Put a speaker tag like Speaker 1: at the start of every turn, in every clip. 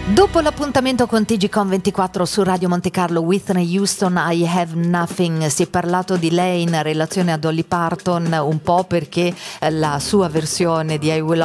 Speaker 1: Dopo l'appuntamento con TGCon24 su Radio Monte Carlo, Whitney Houston, I Have Nothing, si è parlato di lei in relazione a Dolly Parton, un po' perché la sua versione di I Will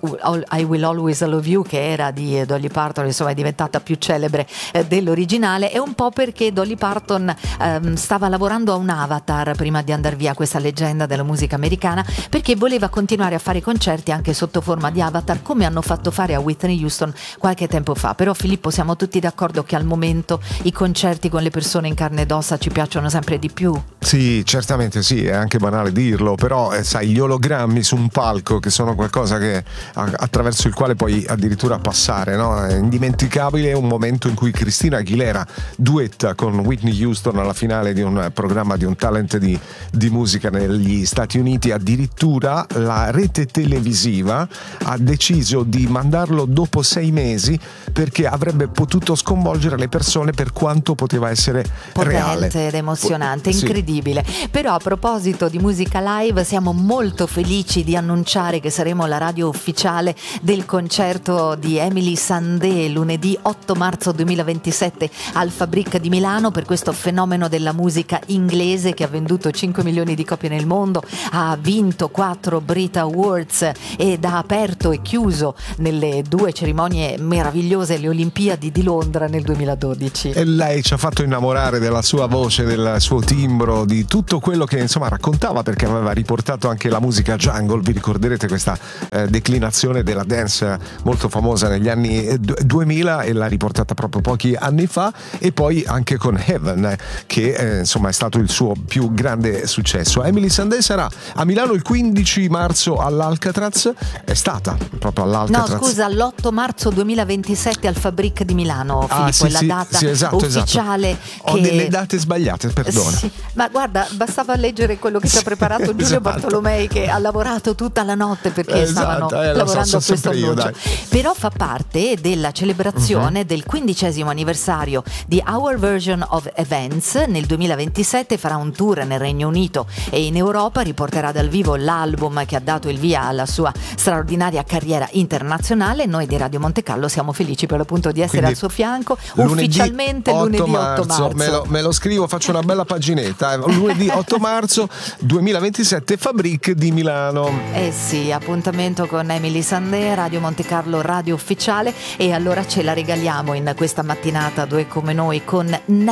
Speaker 1: Always Love You, che era di Dolly Parton, insomma è diventata più celebre dell'originale, e un po' perché Dolly Parton stava lavorando a un avatar prima di andare via, questa leggenda della musica americana, perché voleva continuare a fare concerti anche sotto forma di avatar, come hanno fatto fare a Whitney Houston qualche tempo fa. Però Filippo, siamo tutti d'accordo che al momento i concerti con le persone in carne ed ossa ci piacciono sempre di più?
Speaker 2: Sì, certamente sì, è anche banale dirlo, però sai, gli ologrammi su un palco, che sono qualcosa che attraverso il quale puoi addirittura passare, no? È indimenticabile un momento in cui Christina Aguilera duetta con Whitney Houston alla finale di un programma, di un talent di musica negli Stati Uniti. Addirittura la rete televisiva ha deciso di mandarlo dopo 6 mesi, perché avrebbe potuto sconvolgere le persone per quanto poteva essere reale.
Speaker 1: Potente ed emozionante, incredibile.
Speaker 2: Sì.
Speaker 1: Però a proposito di musica live, siamo molto felici di annunciare che saremo la radio ufficiale del concerto di Emily Sandé lunedì 8 marzo 2027 al Fabric di Milano, per questo fenomeno della musica inglese che ha venduto 5 milioni di copie nel mondo, ha vinto 4 Brit Awards ed ha aperto e chiuso nelle 2 cerimonie meravigliose, le Olimpiadi di Londra nel 2012.
Speaker 2: E lei ci ha fatto innamorare della sua voce, del suo timbro, di tutto quello che insomma raccontava, perché aveva riportato anche la musica jungle. Vi ricorderete questa declinazione della dance molto famosa negli anni 2000, e l'ha riportata proprio pochi anni fa. E poi anche con Heaven, che insomma è stato il suo più grande successo. Emily Sandé sarà a Milano il 15 marzo all'Alcatraz, è stata proprio all'Alcatraz.
Speaker 1: No, scusa, l'8 marzo 2027 al Fabric di Milano, Filippo,
Speaker 2: sì,
Speaker 1: è la data ufficiale.
Speaker 2: Ho delle date sbagliate, perdona.
Speaker 1: Sì, ma guarda, bastava leggere quello che ci ha preparato Giulio Bartolomei, che ha lavorato tutta la notte perché stavano lavorando a questo annuncio. Però fa parte della celebrazione del 15° anniversario di Our Version of Events. Nel 2027 farà un tour nel Regno Unito e in Europa, riporterà dal vivo l'album che ha dato il via alla sua straordinaria carriera internazionale. Noi di Radio Monte Carlo siamo felici per l'appunto di essere al suo fianco ufficialmente lunedì 8 marzo.
Speaker 2: Me lo scrivo, faccio una bella paginetta. Lunedì 8 marzo 2027, Fabric di Milano.
Speaker 1: Eh sì, appuntamento con Emily Sandé, Radio Monte Carlo, radio ufficiale. E allora ce la regaliamo in questa mattinata, Due come noi, con